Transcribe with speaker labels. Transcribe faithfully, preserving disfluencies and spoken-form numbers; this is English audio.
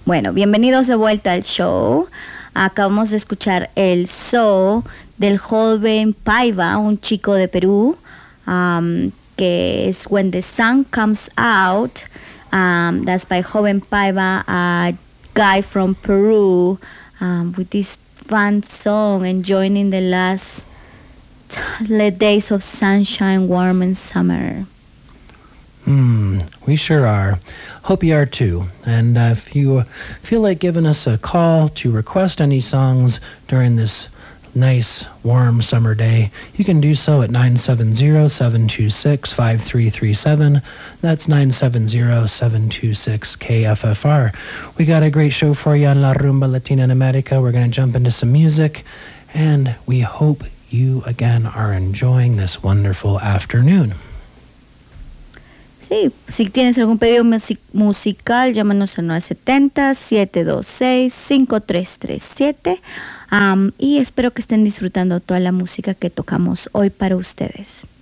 Speaker 1: Bueno, bienvenidos de vuelta al show. Acabamos de escuchar el show del joven Paiva, un chico de Perú, um, que es When the Sun Comes Out. Um, that's by Joven Paiva, a guy from Peru, um, with this fun song, enjoying the last t- days of sunshine, warm and summer.
Speaker 2: Hmm, we sure are. Hope you are too. And uh, if you feel like giving us a call to request any songs during this nice, warm summer day, you can do so at nine seven zero, seven two six, five three three seven. That's nine seven zero, seven two six, K F F R. We got a great show for you on La Rumba Latina in America. We're going to jump into some music, and we hope you again are enjoying this wonderful afternoon.
Speaker 1: Sí, si tienes algún pedido music- musical, llámanos al nueve siete cero, siete dos seis, cinco tres tres siete. Um, y espero que estén disfrutando toda la música que tocamos hoy para ustedes.